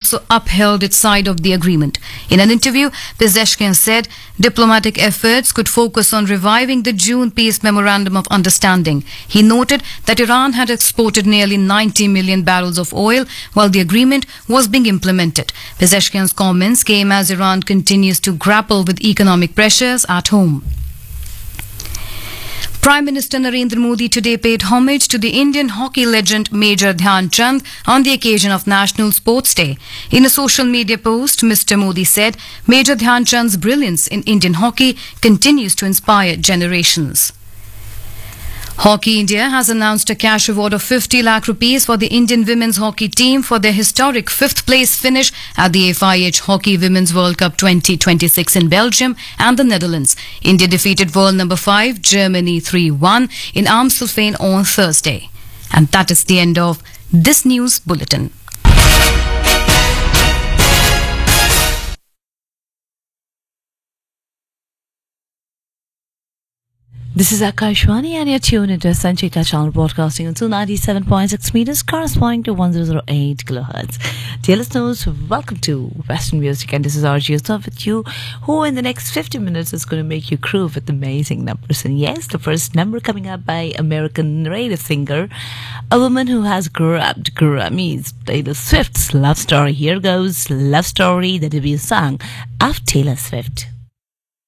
also upheld its side of the agreement. In an interview, Pezeshkian said diplomatic efforts could focus on reviving the June Peace Memorandum of Understanding. He noted that Iran had exported nearly 90 million barrels of oil while the agreement was being implemented. Pezeshkian's comments came as Iran continues to grapple with economic pressures at home. Prime Minister Narendra Modi today paid homage to the Indian hockey legend Major Dhyan Chand on the occasion of National Sports Day. In a social media post, Mr. Modi said Major Dhyan Chand's brilliance in Indian hockey continues to inspire generations. Hockey India has announced a cash award of 50 lakh rupees for the Indian women's hockey team for their historic 5th place finish at the FIH Hockey Women's World Cup 2026 in Belgium and the Netherlands. India defeated world number 5 Germany 3-1 in Amstelveen on Thursday. And that is the end of this news bulletin. This is Akashwani and you're tuned into Sanchika channel broadcasting on 297.6 meters corresponding to 1008 kilohertz. Dear listeners, welcome to Western Music, and this is RG Yourself with you, who in the next 50 minutes is going to make you groove with amazing numbers. And yes, the first number coming up by American radio singer, a woman who has grabbed Grammys, Taylor Swift's Love Story. Here goes Love Story, the debut song of Taylor Swift.